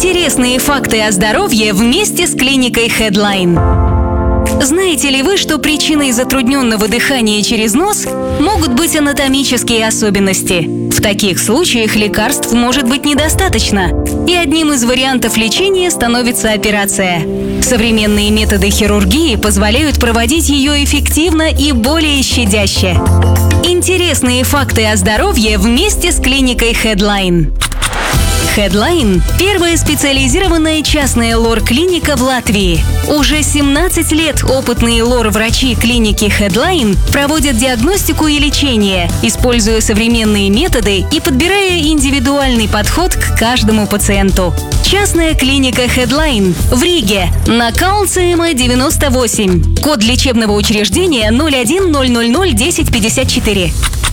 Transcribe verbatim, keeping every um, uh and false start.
Интересные факты о здоровье вместе с клиникой Headline. Знаете ли вы, что причиной затрудненного дыхания через нос могут быть анатомические особенности? В таких случаях лекарств может быть недостаточно, и одним из вариантов лечения становится операция. Современные методы хирургии позволяют проводить ее эффективно и более щадяще. Интересные факты о здоровье вместе с клиникой Headline. Headline – первая специализированная частная лор-клиника в Латвии. Уже семнадцать лет опытные лор-врачи клиники Headline проводят диагностику и лечение, используя современные методы и подбирая индивидуальный подход к каждому пациенту. Частная клиника Headline в Риге на Каунциема девяносто восемь. Код лечебного учреждения ноль один ноль ноль ноль десять пятьдесят четыре.